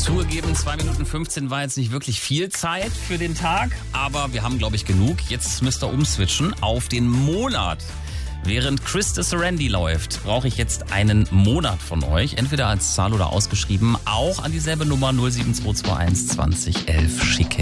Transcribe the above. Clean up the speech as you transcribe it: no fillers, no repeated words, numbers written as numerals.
Zugegeben, 2 Minuten 15 war jetzt nicht wirklich viel Zeit für den Tag, aber wir haben, glaube ich, genug. Jetzt müsst ihr umswitchen auf den Monat. Während Chris de Serendi läuft, brauche ich jetzt einen Monat von euch, entweder als Zahl oder ausgeschrieben, auch an dieselbe Nummer 07221 20 11 schicken.